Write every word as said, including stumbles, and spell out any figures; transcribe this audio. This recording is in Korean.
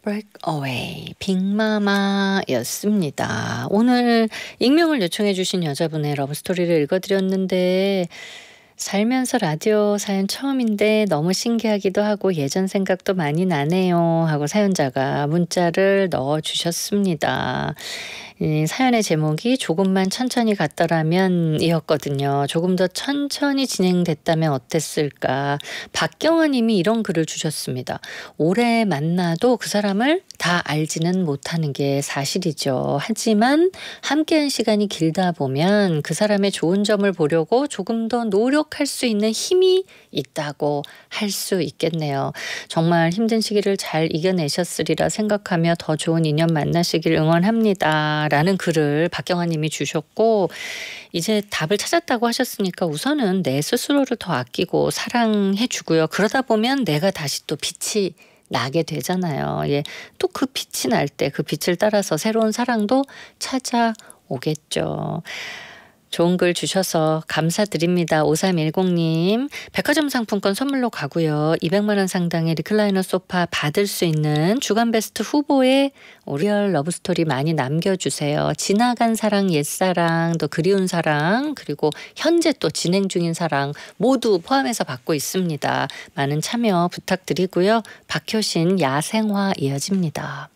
Breakaway 빅마마였습니다. 오늘 익명을 요청해 주신 여자분의 러브스토리를 읽어드렸는데 살면서 라디오 사연 처음인데 너무 신기하기도 하고 예전 생각도 많이 나네요 하고 사연자가 문자를 넣어주셨습니다. 이 사연의 제목이 조금만 천천히 갔더라면 이었거든요. 조금 더 천천히 진행됐다면 어땠을까. 박경아 님이 이런 글을 주셨습니다. 오래 만나도 그 사람을 다 알지는 못하는 게 사실이죠. 하지만 함께한 시간이 길다 보면 그 사람의 좋은 점을 보려고 조금 더 노력할 수 있는 힘이 있다고 할 수 있겠네요. 정말 힘든 시기를 잘 이겨내셨으리라 생각하며 더 좋은 인연 만나시길 응원합니다. 라는 글을 박경아 님이 주셨고 이제 답을 찾았다고 하셨으니까 우선은 내 스스로를 더 아끼고 사랑해 주고요. 그러다 보면 내가 다시 또 빛이 나게 되잖아요. 예, 또 그 빛이 날 때 그 빛을 따라서 새로운 사랑도 찾아오겠죠. 좋은 글 주셔서 감사드립니다. 오삼일공 님 백화점 상품권 선물로 가고요. 이백만 원 상당의 리클라이너 소파 받을 수 있는 주간 베스트 후보에 리얼 러브스토리 많이 남겨주세요. 지나간 사랑, 옛사랑, 또 그리운 사랑, 그리고 현재 또 진행 중인 사랑 모두 포함해서 받고 있습니다. 많은 참여 부탁드리고요. 박효신 야생화 이어집니다.